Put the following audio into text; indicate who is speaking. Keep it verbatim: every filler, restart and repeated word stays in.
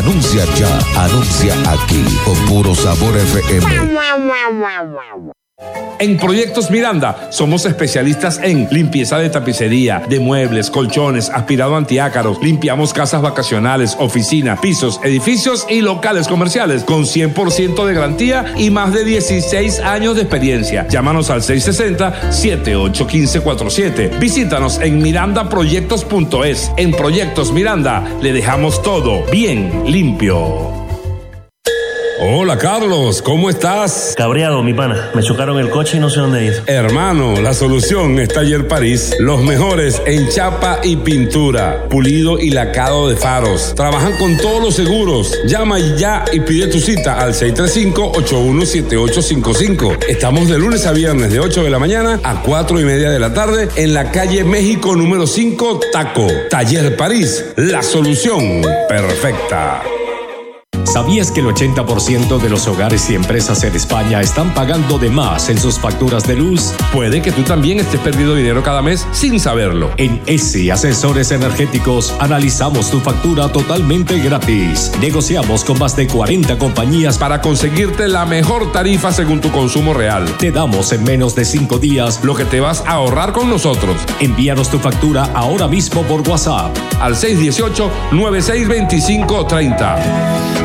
Speaker 1: Anuncia ya, anuncia aquí, con Puro Sabor F M.
Speaker 2: En Proyectos Miranda somos especialistas en limpieza de tapicería, de muebles, colchones, aspirado antiácaros. Limpiamos casas vacacionales, oficinas, pisos, edificios y locales comerciales con cien por ciento de garantía y más de dieciséis años de experiencia. Llámanos al seis seis cero, siete ocho uno cinco cuatro siete. Visítanos en miranda proyectos punto es. En Proyectos Miranda le dejamos todo bien limpio. Hola Carlos, ¿cómo estás?
Speaker 3: Cabreado, mi pana. Me chocaron el coche y no sé dónde ir.
Speaker 2: Hermano, la solución es Taller París. Los mejores en chapa y pintura, pulido y lacado de faros. Trabajan con todos los seguros. Llama ya y pide tu cita al seis tres cinco, ocho uno siete ocho cinco cinco. Estamos de lunes a viernes de ocho de la mañana a cuatro y media de la tarde en la calle México número cinco, Taco. Taller París, la solución perfecta.
Speaker 4: ¿Sabías que el ochenta por ciento de los hogares y empresas en España están pagando de más en sus facturas de luz?
Speaker 2: Puede que tú también estés perdiendo dinero cada mes sin saberlo.
Speaker 4: En E S I Asesores Energéticos analizamos tu factura totalmente gratis. Negociamos con más de cuarenta compañías
Speaker 2: para conseguirte la mejor tarifa según tu consumo real.
Speaker 4: Te damos en menos de cinco días
Speaker 2: lo que te vas a ahorrar con nosotros.
Speaker 4: Envíanos tu factura ahora mismo por WhatsApp
Speaker 2: al seis uno ocho, nueve seis dos cinco tres cero.